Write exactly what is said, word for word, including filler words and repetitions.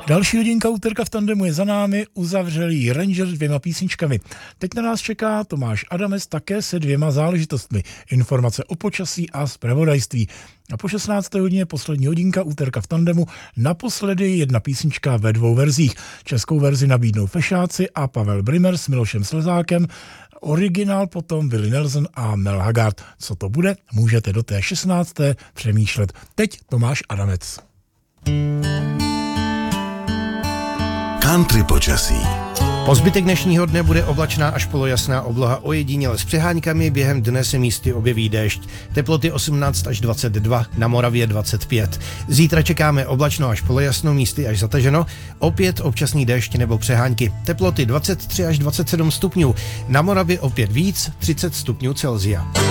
Další hodinka úterka v tandemu je za námi, uzavřelý Ranger dvěma písničkami. Teď na nás čeká Tomáš Adamec také se dvěma záležitostmi. Informace o počasí a zpravodajství. A po šestnácté hodině poslední hodinka úterka v tandemu, naposledy jedna písnička ve dvou verzích. Českou verzi nabídnou Fešáci a Pavel Brimmer s Milošem Slezákem. Originál potom Willie Nelson a Mel Haggard. Co to bude, můžete do té šestnácté přemýšlet. Teď Tomáš Adamec. Country počasí. Po zbytek dnešního dne bude oblačná až polojasná obloha, ojediněle s přeháňkami, během dne se místy objeví déšť. Teploty osmnáct až dvacet dva, na Moravě dvacet pět. Zítra čekáme oblačno až polojasno, místy až zataženo, opět občasný déšť nebo přehánky. Teploty dvacet tři až dvacet sedm stupňů, na Moravě opět víc, třicet stupňů Celsia.